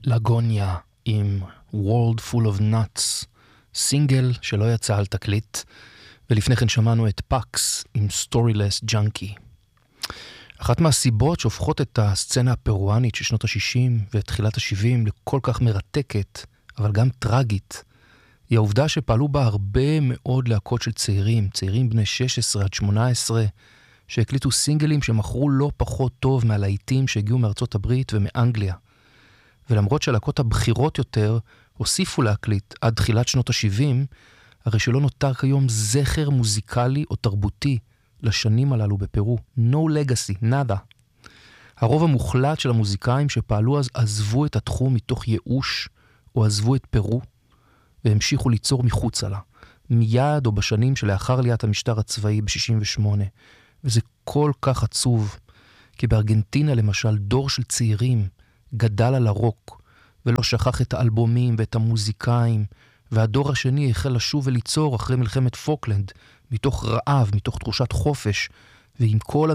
לגוניה עם World Full of Nuts, סינגל שלא יצא על תקליט, ולפני כן שמענו את פאקס עם Storyless Junkie. אחת מהסיבות שהופכות את הסצנה הפרואנית של שנות ה-60 ותחילת ה-70 לכל כך מרתקת, אבל גם טרגית, היא העובדה שפעלו בה הרבה מאוד להקות של צעירים בני 16 עד 18, שהקליטו סינגלים שמכרו לא פחות טוב מהלהיטים שהגיעו מארצות הברית ומאנגליה. ולמרות שהלהקות הבכירות יותר הוסיפו להקליט עד תחילת שנות ה-70, הרי שלא נותר כיום זכר מוזיקלי או תרבותי לשנים הללו בפרו. No legacy, nada. הרוב המוחלט של המוזיקאים שפעלו אז עזבו את התחום מתוך ייאוש, או עזבו את פרו, והמשיכו ליצור מחוץ לה, מיד או בשנים שלאחר עליית המשטר הצבאי ב-68. וזה כל כך עצוב, כי בארגנטינה למשל דור של צעירים גדל על הרוק, ולא שכח את האלבומים ואת המוזיקאים, והדור השני החל לשוב וליצור אחרי מלחמת פוקלנד, מתוך רעב, מתוך תחושת חופש, ועם כל